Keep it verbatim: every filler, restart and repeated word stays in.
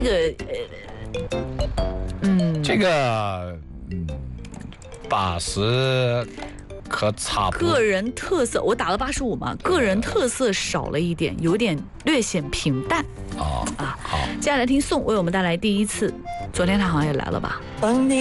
这个呃，嗯， 这个嗯，八十可差不多。 个人特色，我打了八十五嘛，个人特色少了一点，有点略显平淡。 哦啊， 好。 接下来听宋为我们带来第一次，昨天他好像也来了吧？ 当你